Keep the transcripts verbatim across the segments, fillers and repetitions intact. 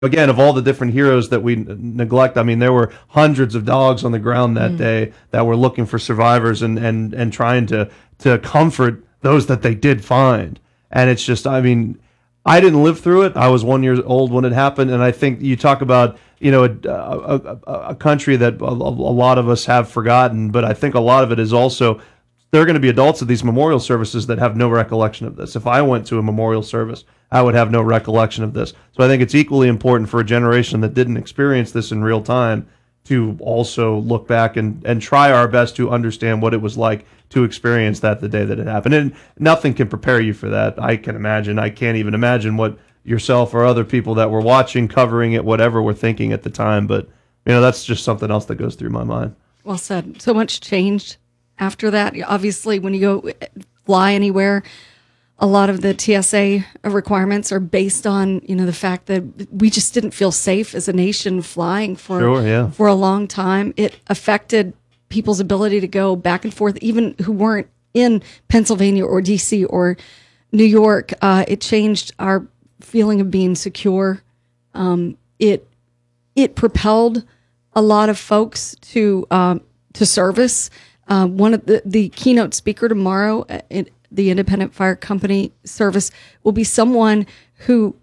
again, of all the different heroes that we n- neglect, I mean, there were hundreds of dogs on the ground that mm. day that were looking for survivors and, and, and trying to, to comfort those that they did find. And it's just, I mean, I didn't live through it. I was one year old when it happened. And I think you talk about, you know, a, a, a, a country that a, a lot of us have forgotten, but I think a lot of it is also, there are going to be adults at these memorial services that have no recollection of this. If I went to a memorial service, I would have no recollection of this. So I think it's equally important for a generation that didn't experience this in real time to also look back and, and try our best to understand what it was like to experience that the day that it happened. And nothing can prepare you for that. I can imagine. I can't even imagine what yourself or other people that were watching, covering it, whatever, were thinking at the time. But, you know, that's just something else that goes through my mind. Well said. So much changed after that. Obviously, when you go fly anywhere, a lot of the T S A requirements are based on, you know, the fact that we just didn't feel safe as a nation flying for sure, yeah. for a long time. It affected people's ability to go back and forth, even who weren't in Pennsylvania or D C or New York. Uh, it changed our feeling of being secure. Um, it it propelled a lot of folks to um, to service. Uh, one of the, the keynote speaker tomorrow at the Independent Fire Company service will be someone who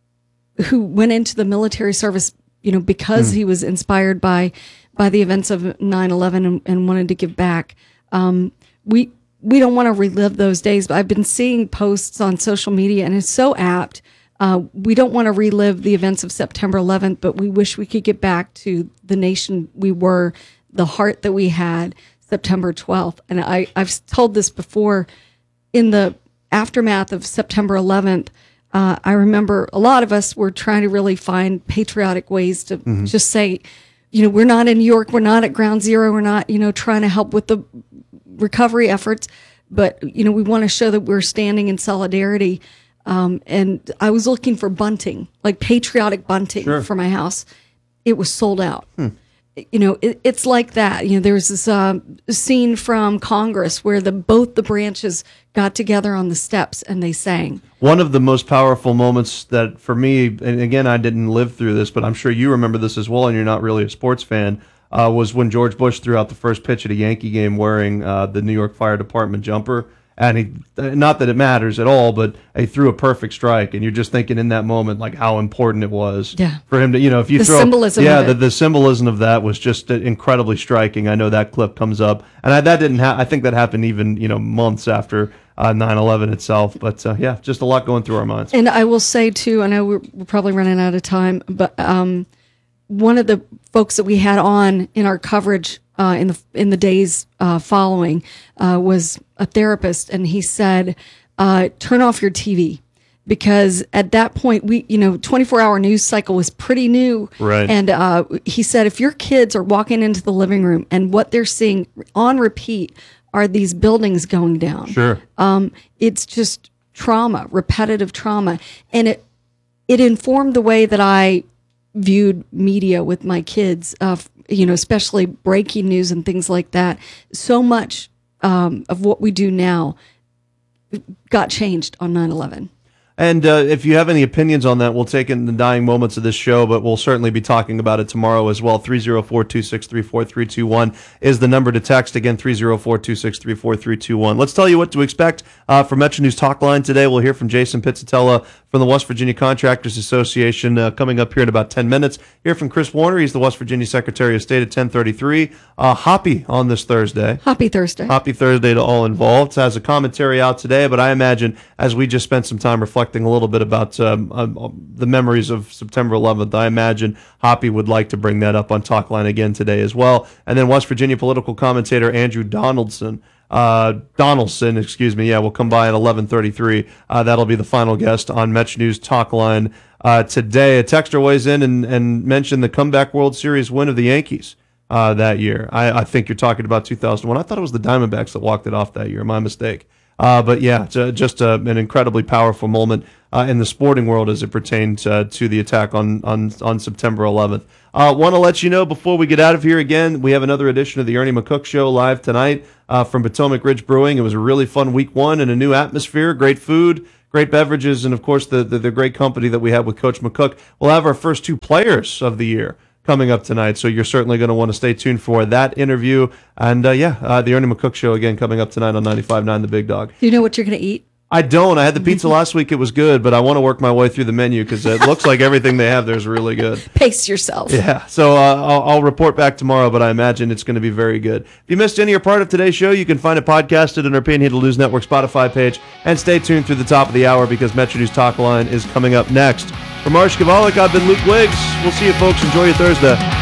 who went into the military service, you know, because mm. he was inspired by by the events of nine eleven and, and wanted to give back. Um, we we don't want to relive those days, but I've been seeing posts on social media, and it's so apt. Uh, we don't want to relive the events of September eleventh, but we wish we could get back to the nation we were, the heart that we had September twelfth. And I, I've told this before. In the aftermath of September eleventh, uh, I remember a lot of us were trying to really find patriotic ways to mm-hmm. just say, you know, we're not in New York, we're not at Ground Zero, we're not, you know, trying to help with the recovery efforts, but, you know, we want to show that we're standing in solidarity. Um, and I was looking for bunting, like patriotic bunting sure. for my house. It was sold out. Hmm. You know, it, it's like that. You know, there was this uh, scene from Congress where the both the branches got together on the steps and they sang. One of the most powerful moments that for me, and again, I didn't live through this, but I'm sure you remember this as well, and you're not really a sports fan, uh, was when George Bush threw out the first pitch at a Yankee game wearing uh, the New York Fire Department jumper. And he, not that it matters at all, but he threw a perfect strike, and you're just thinking in that moment like how important it was yeah. for him to, you know, if you the throw, symbolism yeah, of the, the symbolism of that was just incredibly striking. I know that clip comes up, and I, that didn't. Ha- I think that happened even you know months after uh, nine eleven itself. But uh, yeah, just a lot going through our minds. And I will say too, I know we're, we're probably running out of time, but um, one of the folks that we had on in our coverage. Uh, in the in the days uh, following, uh, was a therapist, and he said, uh, "Turn off your T V," because at that point, we you know, twenty-four hour news cycle was pretty new, right? And uh, he said, if your kids are walking into the living room and what they're seeing on repeat are these buildings going down, sure, um, it's just trauma, repetitive trauma, and it it informed the way that I viewed media with my kids. Uh, you know, especially breaking news and things like that. So much um, of what we do now got changed on nine eleven. And uh, if you have any opinions on that, we'll take it in the dying moments of this show, but we'll certainly be talking about it tomorrow as well. three oh four, two six three, four three two one is the number to text. Again, three oh four, two six three, four three two one. Let's tell you what to expect uh, from Metro News Talk Line today. We'll hear from Jason Pizzatella from the West Virginia Contractors Association uh, coming up here in about ten minutes. Hear from Chris Warner. He's the West Virginia Secretary of State at ten thirty-three. Uh, Hoppy on this Thursday. Happy Thursday. Happy Thursday to all involved. Has a commentary out today, but I imagine as we just spent some time reflecting a little bit about um, um, the memories of September eleventh, I imagine Hoppy would like to bring that up on Talk Line again today as well. And then West Virginia political commentator Andrew Donaldson, uh, Donaldson, excuse me, yeah, will come by at eleven thirty-three. Uh, that'll be the final guest on Metro News Talk Line uh, today. A texter weighs in and, and mentioned the comeback World Series win of the Yankees uh, that year. I, I think you're talking about two thousand one. I thought it was the Diamondbacks that walked it off that year. My mistake. Uh, but yeah, it's a, just a, an incredibly powerful moment uh, in the sporting world as it pertains uh, to the attack on on, on September eleventh. I uh, want to let you know before we get out of here again, we have another edition of the Ernie McCook Show live tonight uh, from Potomac Ridge Brewing. It was a really fun week one and a new atmosphere, great food, great beverages, and of course the, the the great company that we have with Coach McCook. We'll have our first two players of the year coming up tonight, so you're certainly going to want to stay tuned for that interview. And uh, yeah, uh, the Ernie McCook Show again coming up tonight on ninety-five point nine The Big Dog. Do you know what you're going to eat? I don't. I had the pizza last week. It was good, but I want to work my way through the menu because it looks like everything they have there is really good. Pace yourself. Yeah. So uh, I'll, I'll report back tomorrow, but I imagine it's going to be very good. If you missed any or part of today's show, you can find it podcasted on our Panhandle News Network Spotify page. And stay tuned through the top of the hour because Metro News Talk Line is coming up next. For Marsh Kavalik, I've been Luke Wiggs. We'll see you folks. Enjoy your Thursday.